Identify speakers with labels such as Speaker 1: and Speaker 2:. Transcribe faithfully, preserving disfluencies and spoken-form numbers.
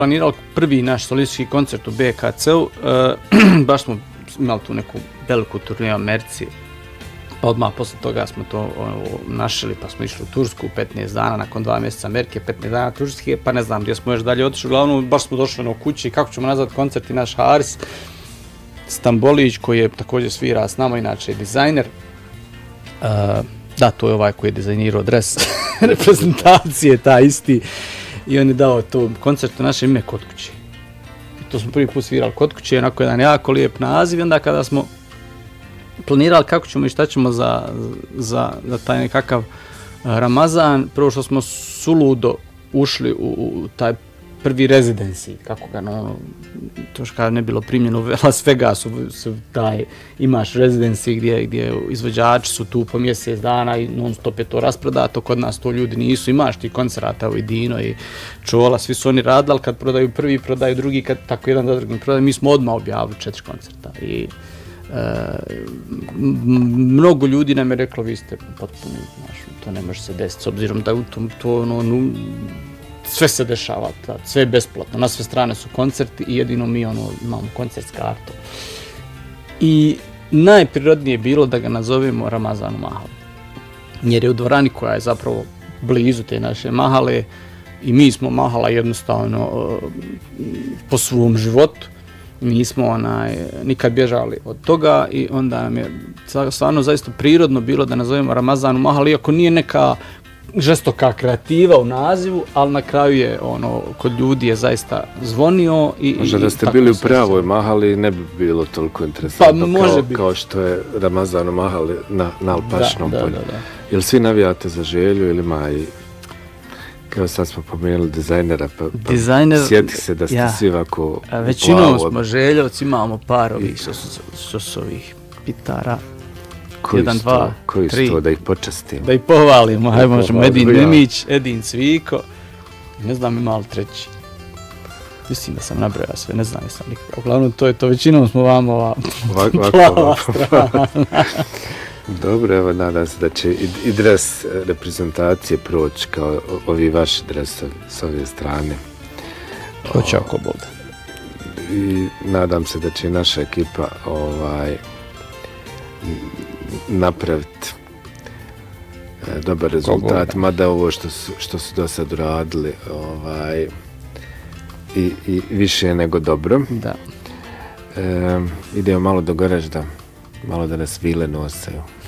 Speaker 1: planirali prvi naš solistički koncert u B K C-u, baš smo imali tu neku veliku turneju u Americi, pa odmah posle toga smo to našili, pa smo išli u Tursku petnaest dana, nakon dva mjeseca Amerike, petnaest dana Turske, pa ne znam gdje smo još dalje otišli, uglavnom baš smo došli na kući, kako ćemo nazvati koncert i naš Haris Stambolić, koji je također svira s nama, inače je dizajner. Uh, da, to je ovaj koji je dizajnirao dres reprezentacije, ta isti. I on je dao to koncert u naše ime Kod kuće. I to smo prvi put svirali Kod kuće, onako jedan jako lijep naziv. I onda kada smo planirali kako ćemo i šta ćemo za, za, za taj nekakav Ramazan, prvo što smo suludo ušli u, u taj prvi residency, kako ga, no, to što ne bilo primljeno u Las Vegasu, su taj, imaš residency gdje, gdje izvođači su tu po mjesec dana i non stop je to rasprodato, kod nas to ljudi nisu, imaš ti koncerata, i Dino i Čola, svi su oni radili, kad prodaju prvi, prodaju drugi, kad tako jedan za drugim prodaju, mi smo odmah objavili četiri koncerta i e, mnogo ljudi nam je reklo, vi ste potpuno, znaš, to ne može se desiti, s obzirom da u tom, to ono, no, sve se dešava, sve je besplatno, na sve strane su koncerti i jedino mi ono, imamo koncert s kartom. I najprirodnije je bilo da ga nazovemo Ramazan u Mahali. Jer je u dvorani koja je zapravo blizu te naše Mahale i mi smo Mahala jednostavno po svom životu. Nismo onaj, nikad bježali od toga i onda nam je stvarno zaista prirodno bilo da nazovemo Ramazan u Mahali, iako nije neka žestoka kreativa u nazivu, ali na kraju je ono, kod ljudi je zaista zvonio i...
Speaker 2: Možda da ste bili u pravoj Mahali ne bi bilo toliko interesantno
Speaker 1: pa,
Speaker 2: kao,
Speaker 1: biti.
Speaker 2: kao što je Ramazan u Mahali na, na Alpačnom
Speaker 1: da,
Speaker 2: polju.
Speaker 1: Da, da, da.
Speaker 2: Jel svi navijate za Želju ili ima i... Kao sad smo pomenuli dizajnera, pa, pa Dizajner, sjeti se da ste ja, svi ovako...
Speaker 1: Većinom smo Željovci, imamo par ovih sosovih pitara.
Speaker 2: Koji
Speaker 1: jedan,
Speaker 2: sto,
Speaker 1: dva,
Speaker 2: koji
Speaker 1: tri.
Speaker 2: sto, da ih počastimo?
Speaker 1: Da ih povalimo, hajde možemo. Edin Nemić, Edin Cviko, ne znam ima li treći. Mislim da sam nabrojao sve, ne znam jesam nikada. Uglavnom to je to, većinom smo vam ova plava strana.
Speaker 2: Dobro, evo nadam se da će i, i dres reprezentacije proći kao ovi vaši dresovi s ove strane.
Speaker 1: Hoće ako bude.
Speaker 2: I nadam se da će i naša ekipa ovaj, napraviti e, dobar rezultat, mada ovo što su, što su do sad uradili ovaj, i, i više je nego dobro.
Speaker 1: Da.
Speaker 2: E, idemo malo do Goražda, malo da nas vile nosaju.